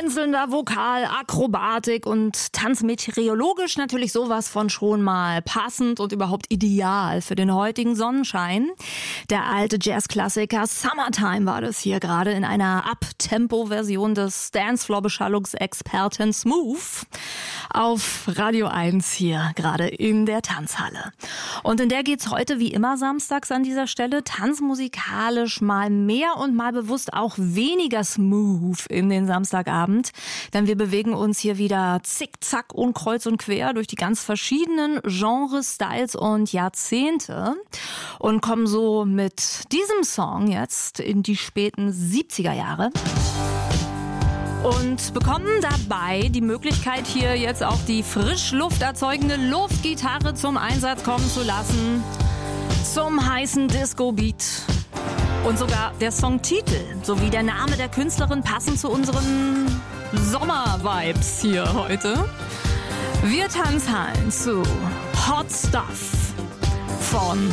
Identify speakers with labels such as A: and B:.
A: Tänzelnder Vokal, Akrobatik und tanzmeteorologisch natürlich sowas von schon mal passend und überhaupt ideal für den heutigen Sonnenschein. Der alte Jazzklassiker Summertime war das hier gerade in einer Up-Tempo-Version des Dancefloor-Beschallungsexperten Smooth auf Radio 1 hier gerade in der Tanzhalle. Und in der geht's heute wie immer samstags an dieser Stelle tanzmusikalisch mal mehr und mal bewusst auch weniger smooth in den Samstagabend, denn wir bewegen uns hier wieder zickzack und kreuz und quer durch die ganz verschiedenen Genres, Styles und Jahrzehnte und kommen so mit diesem Song jetzt in die späten 70er Jahre. Und bekommen dabei die Möglichkeit, hier jetzt auch die Frischluft erzeugende Luftgitarre zum Einsatz kommen zu lassen. Zum heißen Disco-Beat. Und sogar der Songtitel sowie der Name der Künstlerin passen zu unseren Sommer-Vibes hier heute. Wir tanzen zu Hot Stuff von